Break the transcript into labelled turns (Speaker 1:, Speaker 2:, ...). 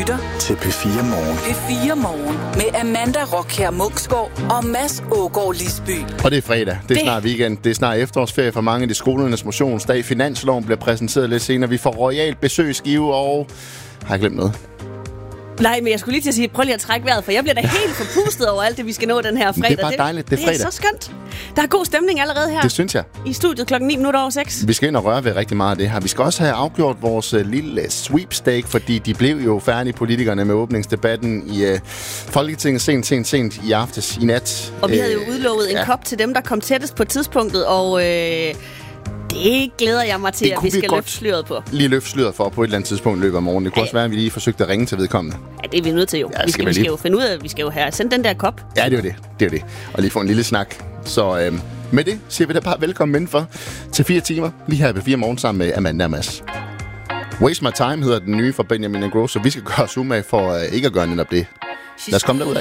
Speaker 1: lytter
Speaker 2: til P4 Morgen.
Speaker 1: P4 Morgen med Amanda Rockher Munksgaard og Mads Ågaard Lisby.
Speaker 3: Og det er fredag. Det er snart weekend. Det er snart efterårsferie for mange af de skolernes motionsdag. Finansloven bliver præsenteret lidt senere. Vi får royalt besøg i Skive, og har jeg glemt noget?
Speaker 4: Nej, men jeg skulle lige til at sige, prøv lige at trække vejret, for jeg bliver da helt forpustet over alt det, vi skal nå den her fredag.
Speaker 3: Det er bare dejligt, det er fredag.
Speaker 4: Det er så skønt. Der er god stemning allerede her.
Speaker 3: Det synes jeg.
Speaker 4: I studiet 9:09.
Speaker 3: Vi skal ind og røre ved rigtig meget af det her. Vi skal også have afgjort vores lille sweepstake, fordi de blev jo færdige, politikerne, med åbningsdebatten i Folketinget sent i aftes, i nat.
Speaker 4: Og vi havde jo udlovet en kop til dem, der kom tættest på tidspunktet, og det glæder jeg mig til, at vi skal løfte sløret på.
Speaker 3: Lige løfte sløret for på et eller andet tidspunkt i løbet af morgenen. Det kunne også være, at vi lige forsøgte at ringe til vedkommende.
Speaker 4: Ja, det er vi nødt til jo.
Speaker 3: Ja,
Speaker 4: vi skal jo finde ud af, at vi skal jo have sendt den der kop.
Speaker 3: Ja, det er det. Og lige få en lille snak. Så med det siger vi da bare velkommen indenfor til 4 timer. Lige her ved 4 morgen sammen med Amanda og Mads. Waste My Time hedder den nye fra Benjamin & Gross, så vi skal gøre os umage for ikke at gøre netop det. Lad os komme derud af.